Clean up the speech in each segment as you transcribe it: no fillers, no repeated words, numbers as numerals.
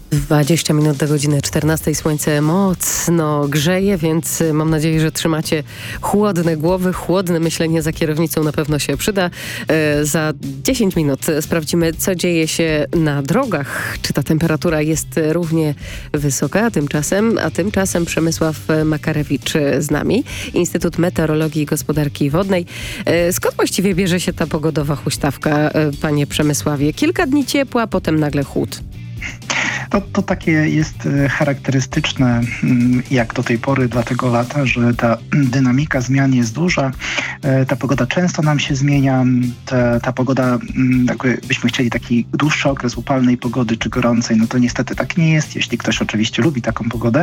20 minut do godziny 14. Słońce mocno grzeje, więc mam nadzieję, że trzymacie chłodne głowy, chłodne myślenie za kierownicą na pewno się przyda. Za 10 minut sprawdzimy, co dzieje się na drogach. Czy ta temperatura jest równie wysoka, a tymczasem Przemysław Makarewicz z nami, Instytut Meteorologii i Gospodarki Wodnej. Skąd właściwie bierze się ta pogodowa huśtawka, panie Przemysławie? Kilka dni ciepła, potem nagle chłód. To takie jest charakterystyczne jak do tej pory dla tego lata, że ta dynamika zmian jest duża, ta pogoda często nam się zmienia, ta pogoda, jakbyśmy chcieli taki dłuższy okres upalnej pogody czy gorącej, no to niestety tak nie jest, jeśli ktoś oczywiście lubi taką pogodę.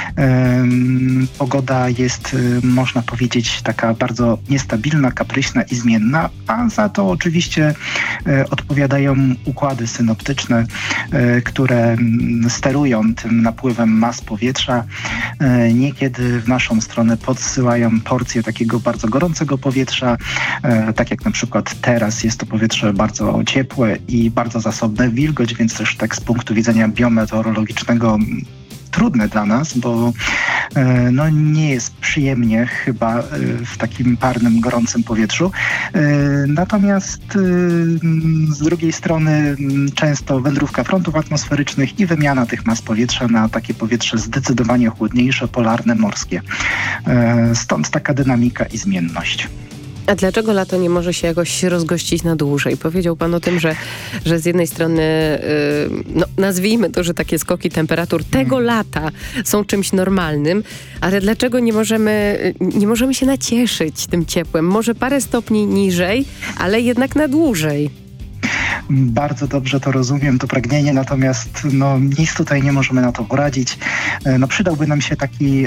Pogoda jest, można powiedzieć, taka bardzo niestabilna, kapryśna i zmienna, a za to oczywiście odpowiadają układy synoptyczne, które sterują tym napływem mas powietrza. Niekiedy w naszą stronę podsyłają porcje takiego bardzo gorącego powietrza, tak jak na przykład teraz jest to powietrze bardzo ciepłe i bardzo zasobne w wilgoć, więc też tak z punktu widzenia biometeorologicznego trudne dla nas, bo nie jest przyjemnie chyba w takim parnym, gorącym powietrzu. Natomiast z drugiej strony często wędrówka frontów atmosferycznych i wymiana tych mas powietrza na takie powietrze zdecydowanie chłodniejsze, polarne, morskie. Stąd taka dynamika i zmienność. A dlaczego lato nie może się jakoś rozgościć na dłużej? Powiedział pan o tym, że z jednej strony, nazwijmy to, że takie skoki temperatur tego lata są czymś normalnym, ale dlaczego nie możemy się nacieszyć tym ciepłem? Może parę stopni niżej, ale jednak na dłużej. Bardzo dobrze to rozumiem, to pragnienie, natomiast nic tutaj nie możemy na to poradzić. Przydałby nam się taki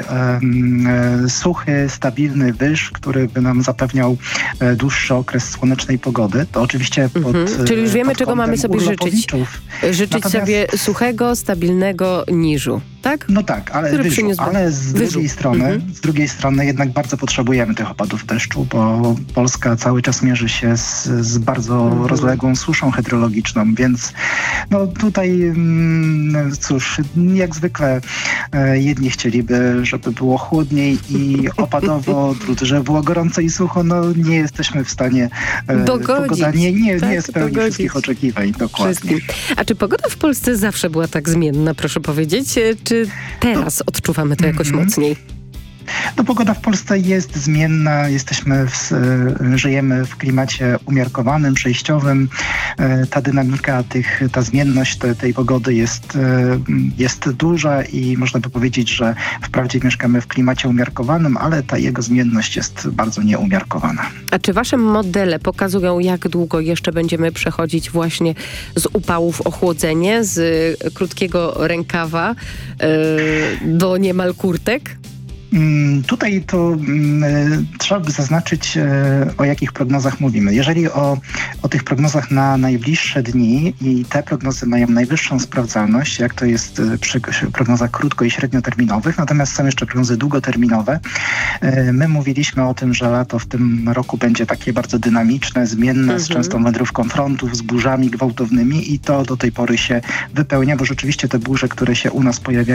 suchy, stabilny wyż, który by nam zapewniał dłuższy okres słonecznej pogody. To oczywiście Czyli już wiemy, czego mamy sobie życzyć. Życzyć sobie suchego, stabilnego niżu, tak? No tak, ale z drugiej strony jednak bardzo potrzebujemy tych opadów deszczu, bo Polska cały czas mierzy się z bardzo rozległą suszą hydrologiczną, więc tutaj cóż, jak zwykle jedni chcieliby, żeby było chłodniej i opadowo, drudzy, żeby było gorąco i sucho. Nie jesteśmy w stanie pogoda nie spełni wszystkich oczekiwań. Dokładnie. A czy pogoda w Polsce zawsze była tak zmienna, proszę powiedzieć? Czy teraz odczuwamy to jakoś mocniej? Pogoda w Polsce jest zmienna, żyjemy w klimacie umiarkowanym, przejściowym. Ta dynamika, ta zmienność tej pogody jest duża i można by powiedzieć, że wprawdzie mieszkamy w klimacie umiarkowanym, ale ta jego zmienność jest bardzo nieumiarkowana. A czy wasze modele pokazują, jak długo jeszcze będziemy przechodzić właśnie z upałów w ochłodzenie, z krótkiego rękawa do niemal kurtek? Tutaj to trzeba by zaznaczyć, o jakich prognozach mówimy. Jeżeli o tych prognozach na najbliższe dni i te prognozy mają najwyższą sprawdzalność, jak to jest przy prognozach krótko- i średnioterminowych, natomiast są jeszcze prognozy długoterminowe. My mówiliśmy o tym, że lato w tym roku będzie takie bardzo dynamiczne, zmienne, z częstą wędrówką frontów, z burzami gwałtownymi i to do tej pory się wypełnia, bo rzeczywiście te burze, które się u nas pojawiają,